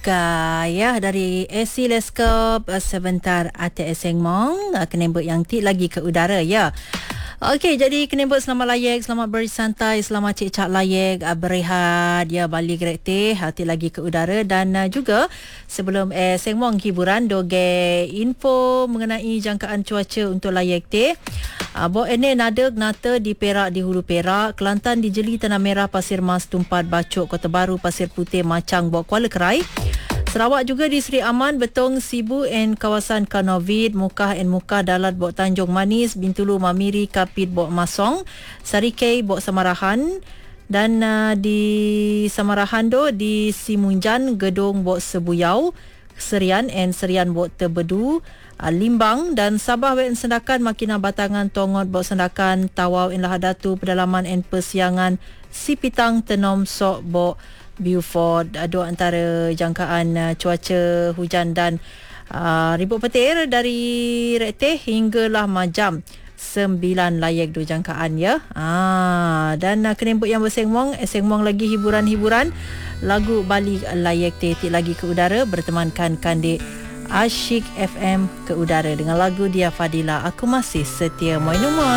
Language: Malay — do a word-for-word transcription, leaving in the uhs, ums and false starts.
Juga ya dari Esileskop sebentar ate eseng mong kenembut yang ti lagi ke udara ya. Okey, jadi kenembut selamat layak, selamat bersantai, selamat cik-cak layak, berehat ya, balik kreatif, hati lagi ke udara. Dan uh, juga sebelum eh sengmong hiburan doge info mengenai jangkaan cuaca untuk layak teh. Uh, Bo ene nada nata di Perak, di Hulu Perak, Kelantan di Jeli, Tanah Merah, Pasir Mas, Tumpat, Bacok, Kota Baru, Pasir Putih, Macang, Bok Kuala Kerai. Sarawak juga di Seri Aman, Betong, Sibu and kawasan Kanovid, Mukah and Mukah, Dalat, Bok Tanjung Manis, Bintulu, Mamiri, Kapit, Bok Masong, Sarikei, Bok Samarahan. Dan uh, di Samarahan do di Simunjan, Gedong, Bok Sebuyau, Serian and Serian, Bok Tebedu, uh, Limbang dan Sabah Wek Sendakan, Makinah Batangan, Tongot, Bok Sendakan, Tawau and Lahadatu, Pedalaman and Persiangan, Sipitang, Tenom, Sok, Bok Beaufort. Dua antara jangkaan uh, cuaca hujan dan uh, ribut petir dari Rekteh hinggalah majam sembilan layak dua jangkaan ya. Ah, dan uh, kenembut yang bersengmong, sengmong lagi hiburan-hiburan lagu Bali layak teh lagi ke udara bertemankan Kandik Asyik F M ke udara dengan lagu Dia Fadila. Aku masih setia Moinumon.